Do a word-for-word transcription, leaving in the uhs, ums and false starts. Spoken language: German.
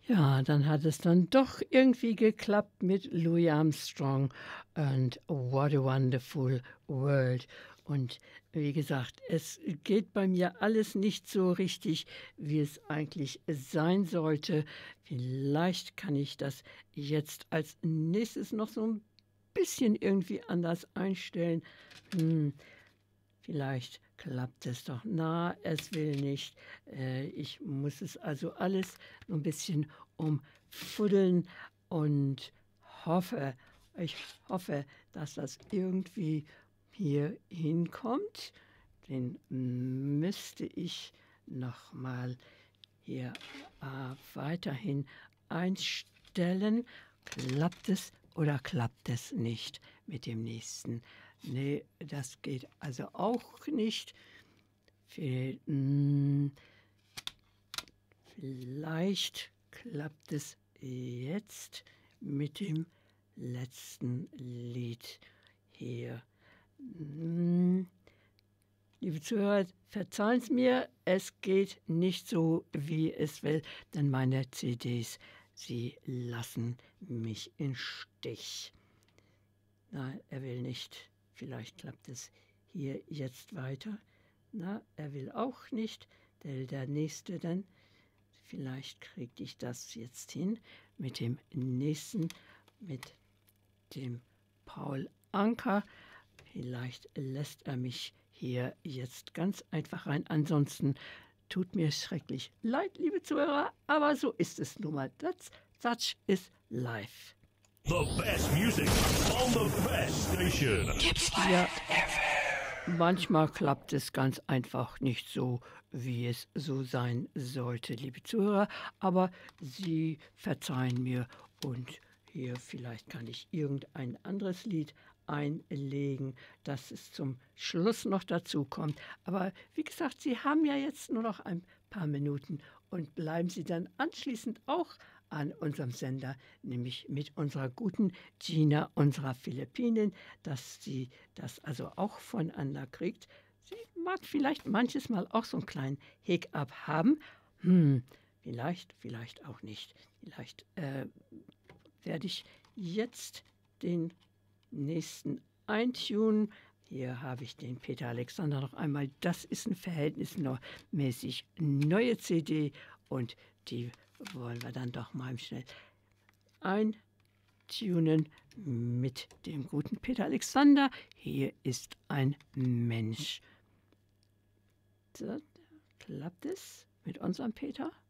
Ja, dann hat es dann doch irgendwie geklappt mit Louis Armstrong und „What a Wonderful World“. Und wie gesagt, es geht bei mir alles nicht so richtig, wie es eigentlich sein sollte. Vielleicht kann ich das jetzt als Nächstes noch so ein bisschen irgendwie anders einstellen. Hm. Vielleicht klappt es doch. Na, es will nicht. Äh, ich muss es also alles so ein bisschen umfuddeln und hoffe ich hoffe, dass das irgendwie hier hinkommt. Den müsste ich noch mal hier, äh, weiterhin einstellen. Klappt es oder klappt es nicht mit dem nächsten? Ne, das geht also auch nicht. Vi hm, vielleicht klappt es jetzt mit dem letzten Lied hier. Hm, liebe Zuhörer, verzeihen's mir, es geht nicht so, wie es will, denn meine C Ds, sie lassen mich im Stich. Nein, er will nicht. Vielleicht klappt es hier jetzt weiter. Na, er will auch nicht. Der, der nächste dann. Vielleicht kriege ich das jetzt hin mit dem nächsten, mit dem Paul Anka. Vielleicht lässt er mich hier jetzt ganz einfach rein. Ansonsten tut mir schrecklich leid, liebe Zuhörer, aber so ist es nun mal. That's, such is life. The best music on the best station. Ja, manchmal klappt es ganz einfach nicht so, wie es so sein sollte, liebe Zuhörer, aber Sie verzeihen mir und hier vielleicht kann ich irgendein anderes Lied einlegen, dass es zum Schluss noch dazu kommt. Aber wie gesagt, Sie haben ja jetzt nur noch ein paar Minuten und bleiben Sie dann anschließend auch an unserem Sender, nämlich mit unserer guten Gina, unserer Philippinen, dass sie das also auch voneinander kriegt. Sie mag vielleicht manches Mal auch so einen kleinen Hiccup haben. Hm, vielleicht, vielleicht auch nicht. Vielleicht äh, werde ich jetzt den nächsten eintunen. Hier habe ich den Peter Alexander noch einmal. Das ist ein verhältnismäßig neue C D und die wollen wir dann doch mal schnell eintunen mit dem guten Peter Alexander. Hier ist ein Mensch. So, klappt es mit unserem Peter?